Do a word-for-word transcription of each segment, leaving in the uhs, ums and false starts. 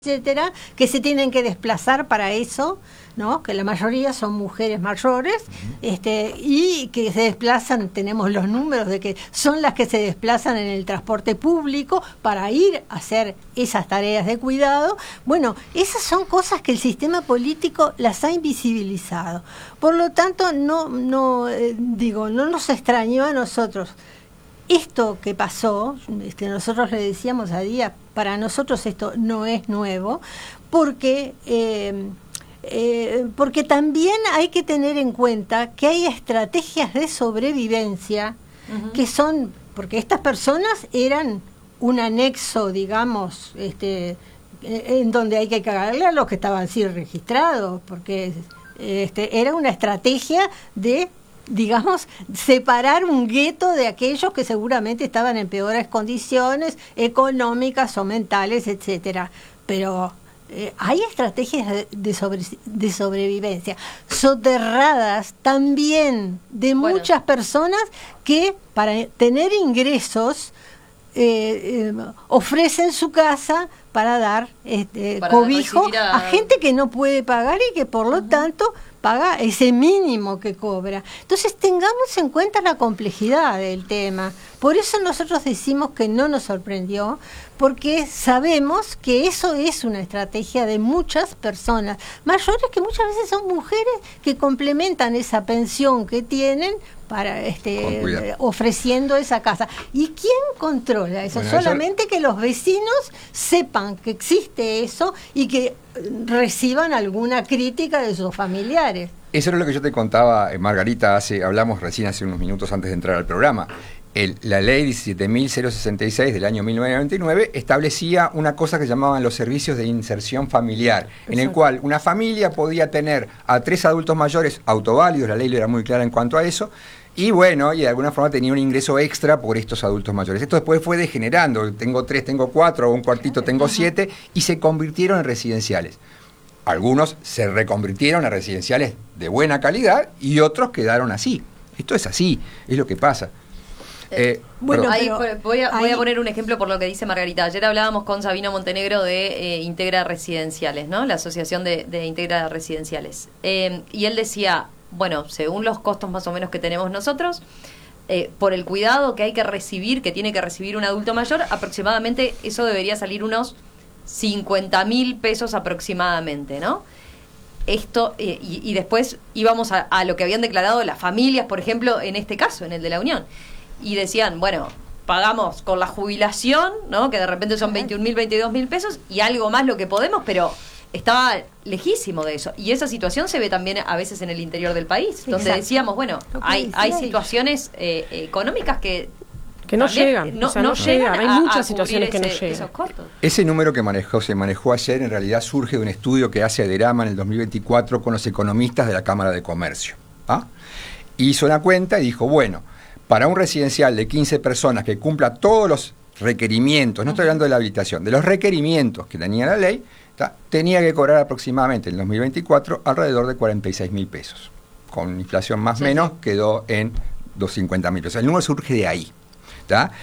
etcétera, que se tienen que desplazar para eso, ¿no? Que la mayoría son mujeres mayores, uh-huh. este, y que se desplazan, tenemos los números de que son las que se desplazan en el transporte público para ir a hacer esas tareas de cuidado. Bueno, esas son cosas que el sistema político las ha invisibilizado. Por lo tanto, no, no eh, digo, no nos extrañó a nosotros. Esto que pasó, este, nosotros le decíamos a Díaz, para nosotros esto no es nuevo, porque, eh, eh, porque también hay que tener en cuenta que hay estrategias de sobrevivencia uh-huh. que son, porque estas personas eran un anexo, digamos, este, en donde hay que cagarle a los que estaban así registrados, porque este, era una estrategia de, digamos, separar un gueto de aquellos que seguramente estaban en peores condiciones económicas o mentales, etcétera. Pero eh, hay estrategias de, de, sobre, de sobrevivencia soterradas también de bueno. muchas personas que para tener ingresos eh, eh, ofrecen su casa para dar este, para cobijo a... a gente que no puede pagar y que por lo uh-huh. tanto paga ese mínimo que cobra. Entonces tengamos en cuenta la complejidad del tema. Por eso nosotros decimos que no nos sorprendió, porque sabemos que eso es una estrategia de muchas personas mayores, que muchas veces son mujeres que complementan esa pensión que tienen para este ofreciendo esa casa. ¿Y quién controla eso? Bueno, Solamente eso... que los vecinos sepan que existe eso y que reciban alguna crítica de sus familiares. Eso era lo que yo te contaba, Margarita, hace, hablamos recién hace unos minutos antes de entrar al programa. El, la ley diecisiete mil sesenta y seis del año mil novecientos noventa y nueve establecía una cosa que llamaban los servicios de inserción familiar, Exacto. en el cual una familia podía tener a tres adultos mayores autoválidos, la ley era muy clara en cuanto a eso, y bueno, y de alguna forma tenía un ingreso extra por estos adultos mayores. Esto después fue degenerando, tengo tres, tengo cuatro, o un cuartito tengo siete, y se convirtieron en residenciales. Algunos se reconvirtieron a residenciales de buena calidad y otros quedaron así. Esto es así, es lo que pasa. Eh, bueno, ahí voy, a, voy a poner un ejemplo por lo que dice Margarita. Ayer hablábamos con Sabino Montenegro de eh, Integra Residenciales, ¿no? La asociación de, de Integra Residenciales. Eh, y él decía, bueno, según los costos más o menos que tenemos nosotros, eh, por el cuidado que hay que recibir, que tiene que recibir un adulto mayor, aproximadamente eso debería salir unos cincuenta mil pesos aproximadamente, ¿no? Esto, eh, y, y después íbamos a, a lo que habían declarado las familias, por ejemplo, en este caso, en el de la Unión. Y decían, bueno, pagamos con la jubilación, ¿no? Que de repente son veintiún mil, veintidós mil pesos y algo más lo que podemos, pero estaba lejísimo de eso. Y esa situación se ve también a veces en el interior del país, donde Exacto. decíamos, bueno, hay, hay situaciones eh, económicas que... Que no llegan, no, o sea, no, no llegan, hay muchas situaciones ese, que no llegan. Ese número que manejó, se manejó ayer en realidad surge de un estudio que hace Aderama en el dos mil veinticuatro con los economistas de la Cámara de Comercio. ¿Ah? Hizo una cuenta y dijo, bueno, para un residencial de quince personas que cumpla todos los requerimientos, no estoy hablando de la habilitación, de los requerimientos que tenía la ley, ¿tá? Tenía que cobrar aproximadamente en el dos mil veinticuatro alrededor de cuarenta y seis mil pesos. Con inflación más o sí, menos sí. quedó en doscientos cincuenta mil pesos. El número surge de ahí. ¿Tá?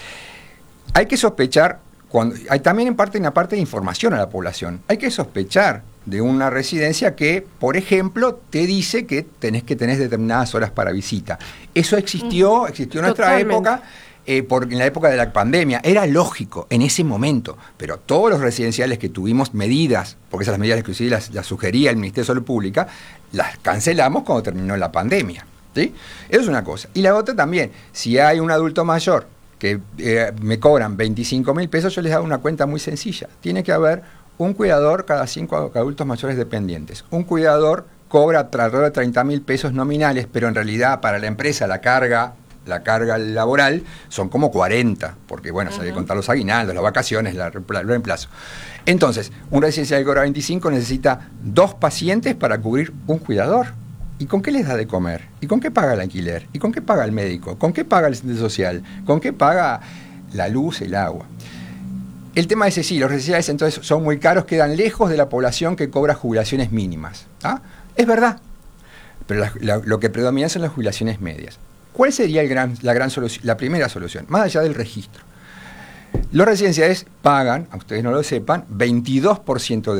Hay que sospechar, cuando hay también en parte una parte de información a la población, hay que sospechar de una residencia que, por ejemplo, te dice que tenés que tener determinadas horas para visita. Eso existió, existió en nuestra Totalmente. época, eh, por, en la época de la pandemia, era lógico en ese momento, pero todos los residenciales que tuvimos medidas, porque esas medidas inclusive las, las sugería el Ministerio de Salud Pública, las cancelamos cuando terminó la pandemia. ¿Sí? Eso es una cosa. Y la otra también, si hay un adulto mayor que eh, me cobran veinticinco mil pesos, yo les hago una cuenta muy sencilla. Tiene que haber un cuidador cada cinco adultos mayores dependientes. Un cuidador cobra alrededor de treinta mil pesos nominales, pero en realidad para la empresa la carga, la carga laboral son como cuarenta, porque bueno, uh-huh. se hay que contar los aguinaldos, las vacaciones, la, el reemplazo. Entonces, un residencial que cobra veinticinco necesita dos pacientes para cubrir un cuidador. ¿Y con qué les da de comer? ¿Y con qué paga el alquiler? ¿Y con qué paga el médico? ¿Con qué paga el centro social? ¿Con qué paga la luz, el agua? El tema es ese, sí, los residenciales entonces son muy caros, quedan lejos de la población que cobra jubilaciones mínimas. ¿Ah? Es verdad, pero la, la, lo que predomina son las jubilaciones medias. ¿Cuál sería el gran, la gran solución, la primera solución? Más allá del registro. Los residenciales pagan, a ustedes no lo sepan, veintidós por ciento de